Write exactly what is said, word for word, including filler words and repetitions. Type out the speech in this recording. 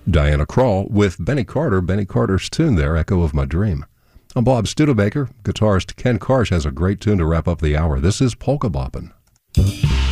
Diana Krall with Benny Carter, Benny Carter's tune there, Echo of My Dream. I'm Bob Studebaker. Guitarist Ken Karsh has a great tune to wrap up the hour. This is Polka Boppin'.